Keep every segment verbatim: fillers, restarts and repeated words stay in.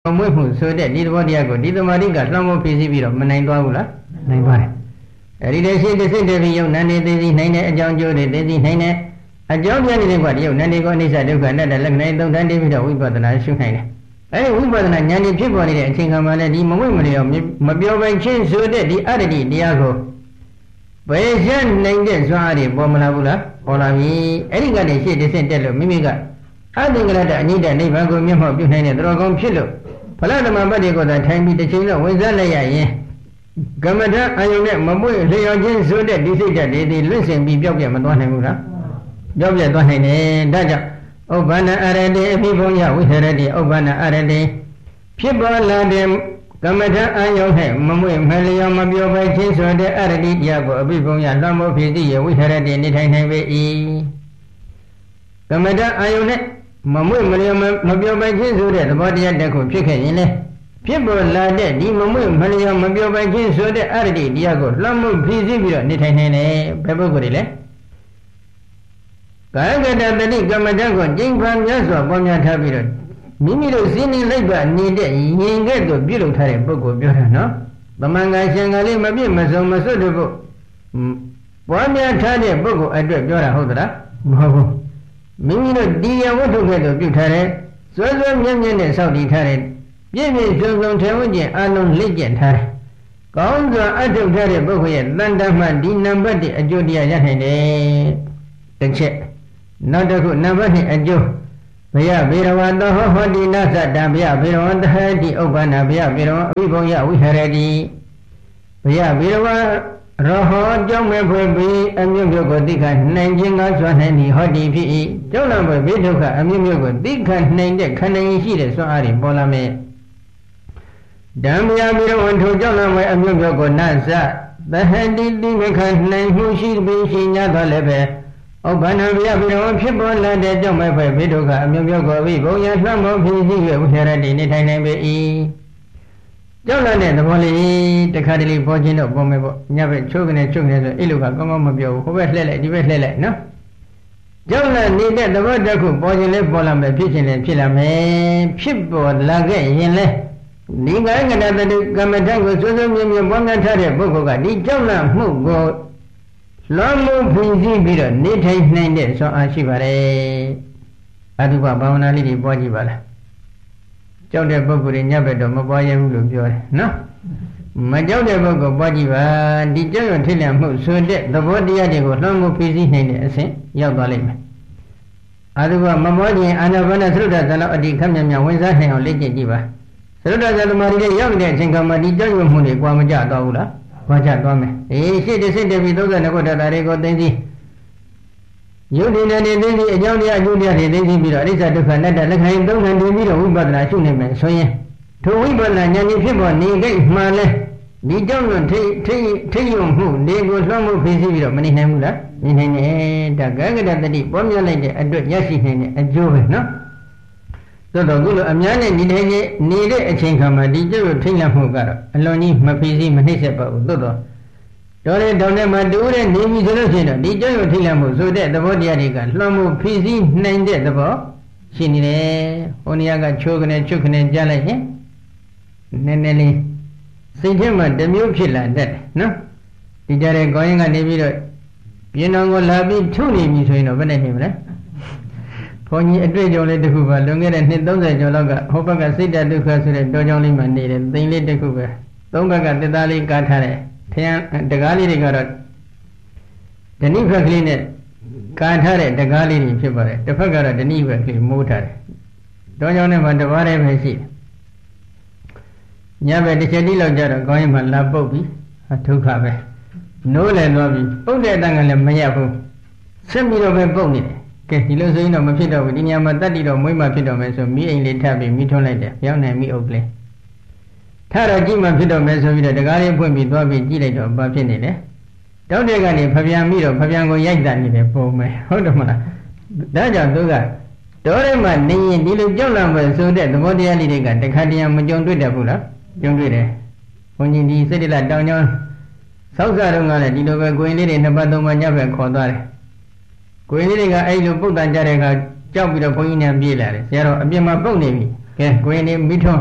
မွေးမှုဆိုတဲ့ဒီသဘောတရားကိုဒီသမာဓိကလွှမ်းမိုးဖြစ်စီပြီးတော့မနိုင်သွားဘူးလားနိုင်သွားတယ်အဲဒီတည်းရှိတဲ့စိတ်တည်းယုံနန္ဒီသိသိနိုင်တဲ့အကြောင်းကျိုးတွေသိသိနိုင်တဲ့အကြောင်းပြနေတဲ့ကွာဒီယုံနန္ဒီကိုအနိစ္စဒုက္ခအနတ္တလက္ခဏာသုံးတန်းတည်ပြီးတော့ဝိပဿနာရှုနိုင်တယ်အဲဒီဝိပဿနာဉာဏ်ကြီးဖြစ်ပေါ်နေတဲ့အချိန်ခါမှာလည်းဒီမမွေ့မလျော်မပြောပိုင်ချင်းဆိုတဲ့ဒီအတ္တိတရားကိုဘယ်ရနိုင်တဲ့ဇွားတွေပေါ်မလာဘူးလားပေါ်လာပြီအဲဒီကနေရှေ့တစ်ဆင့်တက်လို့မိမိကအသင်္ကလတ္တအနိဒနိဗ္ဗာန်ကိုမျက်မှောက်ပြုနိုင်တဲ့သတော်ကောင်းဖြစ်လို့ဖလားဓမ္မပတ္တိကိုသာထိုင်ပြီးတစ်ချိန်တော့ဝင်စားလိုက်ရရင်ကမ္မထအာယုန်နဲ့မမွေ့လျော်ခြင်းဆိုတဲ့ဒီစိတ်ဓာတ်တွေဒီလွတ်စင်ပြီးပျောက်ပြတ်မသွားနိုင်ဘူးလားပျောက်ပြတ်သွားနိုင်တယ်ဒါကြောင့်ဥပ္ပန္နအရတေအဖိဘုံယဝိဟရတိဥပ္ပန္နအရတေဖြစ်ပေါ်လာတဲ့ကမ္မထအာယုန်နဲ့မမွေ့မလျော်မပြောပိုင်ခြင်းဆိုတဲ့အရတိတရားကိုအဖိဘုံယလွှမ်းမိုးဖြစ်သည့်ဝိဟရတိနေထိုင်နိုင်ပေ၏ကမ္မထအာယုန်နဲ့မမွေ့မလျော်မပြောပိုင်ခြင်းဆိုတဲ့သဘောတရားတစ်ခုဖြစ်ခဲ့ရင်လေဖြစ်ပေါ်လာတဲ့ဒီမမွေ့မလျော်မပြောပိုင်ခြင်းဆိုတဲ့အရတိတရားကိုလွှမ်းမိုးဖြစ်စီပြီးတော့နေထိုင်နိုင်တယ်ဘယ်ပုဂ္ဂိုလ်တွေလဲကာယကတတတိကမ္မထကိုကျင့်ဖန်မြတ်စွာပွားများထားပြီးတော့မိမိတို့စည်းနေလိုက်ပါနေတဲ့ရင်ကဲ့သို့ပြုလုပ်ထားတဲ့ပုဂ္ဂိုလ်ပြောတာနော်သမန်ကရှင်ကလေးမပြည့်မစုံမစွတ်တို့ကိုပွားများထားတဲ့ပုဂ္ဂိုလ်အတွက်ပြောတာဟုတ်သလားမဟုတ်ဘူးမိမိတို့ဒီယဝတ္ထုကဲ့သို့ပြုထားတဲ့စွဲစွဲမြဲမြဲနဲ့စောင့်တည်ထားတဲ့ပြည့်ပြည့်စုံစုံထေဝဉ္ကျင်အာလုံးလက်ကျက်ထားတယ်ကောင်းစွာအထုတ်ထားတဲ့ပုဂ္ဂိုလ်ရဲ့တန်တမှဒီနံပါတ်အကျိုးတရားရနိုင်တယ်တစ်ချက်နောက်တစ်ခုနံပါတ်နှစ်အကျိုးဘယဗေရဝတ္တဟောဟောတိနသတ္တဘယဗေရဝတ္တဟတိဥပ္ပန္နဘယဗေရဝအဘိဘုံယဝိဟရတိဘယဗေရဝရောဟောကြောင့်မဲ့ဖွယ်ပြီးအမျိုးမျိုးကိုသိခနိုင်ခြင်းကစွမ်းနိုင်သည်ဟောတိဖြစ်၏ကြောင့်လည်းဘေဒုက္ခအမျိုးမျိုးကိုသိခနိုင်တဲ့ခန္ဓာရှိတဲ့စွမ်းအားတွေပေါ်လာမယ်ဓမ္မယဗေရဝထိုကြောင့်လည်းအမျိုးမျိုးကိုနသသဟတိတိမခနိုင်မှုရှိပြီးရှိ냐တော့လည်းပဲဥပ္ပန္နဘယဗေရဝဖြစ်ပေါ်လာတဲ့ကြောင့်မဲ့ဖွယ်ဘေဒုက္ခအမျိုးမျိုးကိုပြီးဘုံရလှမ်းမောဖြစ်စီ၍ဝိဟရတိနေထိုင်နိုင်ပေ၏ကြောက်လာတဲ့သဘောလေးတခါတလေပေါ်ခြင်းတော့ပေါ်မယ်ပေါ့ညဘက်ချိုးကနေချိုးနေဆိုအဲ့လိုကကောင်းကောင်းမပြောဘူးဟိုဘက်လှည့်လိုက်ဒီဘက်လှည့်လိုက်နော်ကြောက်လာနေတဲ့သဘောတစ်ခုပေါ်ခြင်းလေးပေါ်လာမယ်ဖြစ်ခြင်းလေးဖြစ်လာမယ်ဖြစ်ပေါ်လာခဲ့ရင်လေဒီကံကတတတုကမ္မထကိုစွစွမြင်မြင်ပေါ်များထားတဲ့ပုဂ္ဂိုလ်ကဒီကြောက်လာမှုကိုလွန်မှုဖြစ်စီပြီးတော့နေထိုင်နိုင်တဲ့ဆွမ်းအားရှိပါတယ်အတုပဘာဝနာလေးတွေပေါ်ကြည့်ပါလားကြောက်တဲ့ပုဂ္ဂိုလ်တွေညဘက်တော့မပွားရဘူးလို့ပြောတယ်နော်မကြောက်တဲ့ပုဂ္ဂိုလ်ပွားကြည့်ပါဒီကြောက်ရွံ့ထိတ်လန့်မှုဆိုတဲ့သဘောတရားတွေကိုလွှမ်းမိုးဖြည့်ဆည်းနိုင်တဲ့အဆင့်ရောက်သွားလိမ့်မယ်အာရုံမမောခြင်းအာနာပါနသရုဒ္ဓဇလောအတ္တိခမ်းမြမြဝင်စားနိုင်အောင်လေ့ကျင့်ကြည့်ပါသရုဒ္ဓဇသမာဓိတွေရောက်တဲ့အချိန်ကမှဒီကြောက်ရွံ့မှုတွေကြွားမကြတော့ဘူးလားကြွားကြသွားမယ်အေးရှေ့တစ်ဆင့်တည်းပြီးသုံးဆယ်နှစ်ခုတည်းတာတွေကိုသိသိယုတ်ဒီနဲ့နေသိသိအကြောင်းတရားအကျိုးတရားတွေသိသိပြီးတော့အရိစ္ဆဒုက္ခအနတ္တလက္ခဏာသုံးခံတင်ပြီးတော့ဝိပဿနာရှုနိုင်မယ်ဆိုရင်ထိုဝိပဿနာဉာဏ်ကြီးဖြစ်ပေါ်နေကြမှလဲဒီကြောင့်ထိထိထိယုံမှုဒီကိုလွှမ်းမိုးဖြည့်ဆည်းပြီးတော့မနေနိုင်ဘူးလားနေနိုင်တယ်ဒါကကတတတိပေါ်မြလိုက်တဲ့အတွက်ရရှိနိုင်တဲ့အကျိုးပဲနော်သို့တော်ခုလိုအများနဲ့နေနိုင်နေတဲ့အချိန်ခါမှာဒီကျုပ်ထိတ်လန့်မှုကတော့အလွန်ကြီးမဖြည့်ဆည်းမနှိမ့်ဆက်ပါဘူးသို့တော်တော်တဲ့တောင်းတဲ့မှာတူတဲ့နေပြီဆိုလို့ရှိရင်တော့ဒီကြောင့်ထိတ်လန့်မှုဆိုတဲ့သဘောတရားတွေကလွှမ်းမိုးဖြည့်ဆည်းနိုင်တဲ့သဘောရှိနေတယ်ဟိုနေရာကချိုးကနေချုပ်ကနေကြားလိုက်ရင်နည်းနည်းလေးစိတ်ထဲမှာတမျိုးဖြစ်လာတတ်တယ်နော်ဒီကြတဲ့ခေါင်းရင်းကနေပြီးတော့ပြင်းတော်ကိုလာပြီးထုတ်နေပြီဆိုရင်တော့ဘယ်နဲ့နေမလဲဘုန်းကြီးအတွေ့အကြုံလေးတစ်ခုပါလွန်ခဲ့တဲ့နှစ်သုံးဆယ်ကျော်လောက်ကဟိုဘက်ကစိတ်တဒုက္ခဆိုတဲ့တောကြောင်းလေးမှာနေတယ်သိန်းလေးတစ်ခုပဲသုံးဘက်ကတစ်သားလေးကားထားတယ်ထရန်တကားလေးတွေကတော့ဓနိဖက်ကလေးနဲ့ကားထားတဲ့တကားလေးတွေဖြစ်ပါတယ်တစ်ဖက်ကတော့ဓနိဖက်ကလေးမိုးထားတယ်တောကြောင်းထဲမှာတစ်ပါးတည်းပဲရှိတယ်ညဘက်တစ်ချက်တိလောက်ကြတော့ခေါင်းရင်းမှာလာပုတ်ပြီးဒုက္ခပဲနိုးလည်းသွားပြီးပုတ်တဲ့အတန်ကလည်းမရဘူးဆက်ပြီးတော့ပဲပုတ်နေတယ်ကဲဒီလိုဆိုရင်တော့မဖြစ်တော့ဘူးဒီညမှာတတ်တည်တော့မွေးမှဖြစ်တော့မယ်ဆိုမိအိမ်လေးထပ်ပြီးမိထွန်းလိုက်တယ်ပြောင်းနိုင်မိအုပ်ကလေးထတော့ကြည့်မှဖြစ်တော့မယ်ဆိုပြီးတော့တကားလေးဖွင့်ပြီးသွားပြီးကြည့်လိုက်တော့ဘာဖြစ်နေလဲတောက်တဲ့ကနေဖပြန်ပြီးတော့ဖပြန်ကိုရိုက်တာနေတယ်ပုံမယ်ဟုတ်တယ်မလားဒါကြောင့်သူကတော်ထဲမှာနေရင်ဒီလိုကြောက်လန့်မယ်ဆိုတဲ့သဘောတရားလေးတွေကတခါတည်းမကြုံတွေ့တတ်ဘူးလားကြုံတွေ့တယ်ဘုန်းကြီးဒီစိတ္တလတောင်ကျောင်းဆောက်စားတော့ကလည်းဒီလိုပဲကိုရင်လေးတွေနှစ်ပတ်သုံးပတ်ညဘက်ခေါ်သွားတယ်ကိုရင်လေးတွေကအဲ့လိုပုတ်တန်ကြတဲ့အခါကြောက်ပြီးတော့ဘုန်းကြီးနဲ့ပြေးလာတယ်ဆရာတော်အပြင်မှာပုတ်နေပြီကဲကိုရင်လေးမိထွန်း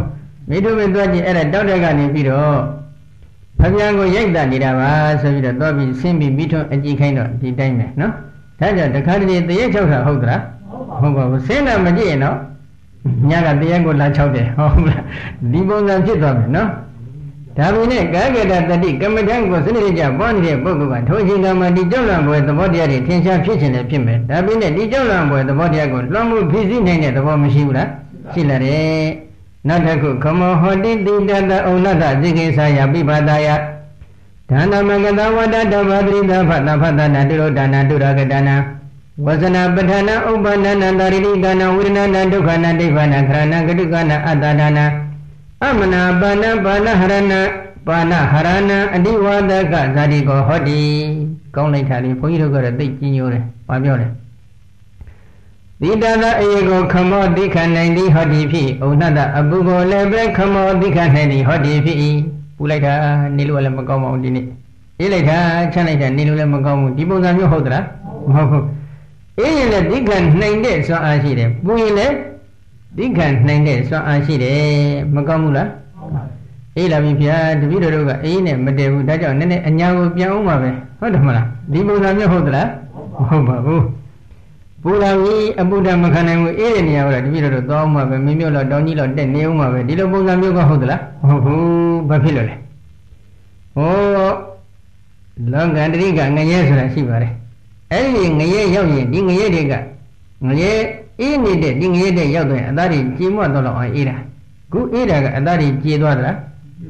မိတို့ပဲသွားကြည့်အဲ့ဒါတောက်တဲ့ကနေပြီးတော့ဖျားကိုရိုက်တာနေတာပါဆိုပြီးတော့သွားပြီးဆင်းပြီးမိထွန်းအကြည့်ခိုင်းတော့ဒီတိုင်းပဲနော်ဒါကြောင့်တခါတည်းတရက်ချောက်တာဟုတ်သလားဟုတ်ပါဘူးဆင်းတာမကြည့်ရင်တော့ညကတရက်ကိုလာချောက်တယ်ဟုတ်လားဒီပုံစံဖြစ်သွားမယ်နော်ဒါပေမဲ့ကာယကတတတိကမ္မထံကိုစနစ်တကျပွားနေတဲ့ပုဂ္ဂိုလ်ကထိုအချိန်ကမှဒီကြောက်လန့်ပွဲသဘောတရားတွေထင်ရှားဖြစ်ခြင်းလည်းဖြစ်မယ်ဒါပေမဲ့ဒီကြောက်လန့်ပွဲသဘောတရားကိုလွှမ်းမိုးဖြစ်စည်းနိုင်တဲ့သဘောမရှိဘူးလားရှိလာတယ်နောက်တစ်ခုခမောဟောတိတိတတဩနတဇိကိသယပိပါဒယဒါနမဂတဝတ္တတဘာတိတဖတဖတနာတုရောဒါနတုရကဒါနဝဇနာပဋ္ဌာနာဥပ္ပန္နနာတာရိတိဒါနဝိရဏနာဒုက္ခနာဒိဗ္ဗနာခရဏဂတုကနာအတ္တဒါနာအမနာပါဏပါဏဟရဏပါဏဟရဏအဓိဝါဒကဇာတိကောဟောတိကောင်းလိုက်တာလေဘုန်းကြီးတို့ကတော့သိကြီးညိုတယ်ဘာပြောလဲဒီတသာအေကိုခမောတိခနိုင်သည်ဟောတိဖြစ်ဩနတအပုကိုလည်းပဲခမောတိခနိုင်သည်ဟောတိဖြစ်ပူလိုက်တာနေလို့လည်းမကောင်းပါဘူးဒီနေ့အေးလိုက်တာချမ်းလိုက်တာနေလို့လည်းမကောင်းဘူးဒီပုံစံမျိုးဟုတ်သလားမဟုတ်ဘူးအေးရင်လည်းတိခနိုင်တဲ့စွမ်းအားရှိတယ်ပူရင်လည်းတိခနိုင်တဲ့စွမ်းအားရှိတယ်မကောင်းဘူးလားအေးလာပြီဗျာတပည့်တော်တို့ကအေးနဲ့မတည်ဘူးဒါကြောင့်နည်းနည်းအညာကိုပြန်အောင်ပါပဲဟုတ်တယ်မလားဒီပုံစံမျိုးဟုတ်သလားမဟုတ်ပါဘူးပူလာပြီအပုဒ္ဒမခံနိုင်ဘူးအေးတဲ့နေရာကတပည့်တော်တို့သွားအောင်ပါပဲမင်းမျိုးတော့တောင်းကြီးတော့တက်နေအောင်ပါပဲဒီလိုပုံစံမျိုးကဟုတ်သလားမဟုတ်ဘူးဘာဖြစ်လို့လဲဟောလောကန္တရိကငရဲဆိုတာရှိပါတယ်အဲ့ဒီငရဲရောက်ရင်ဒီငရဲတွေကငရဲအေးနေတဲ့ဒီငရဲတဲ့ရောက်တော့အသားတွေကြေမွတ်တော့အောင်အေးတာခုအေးတာကအသားတွေကြေသွားသလား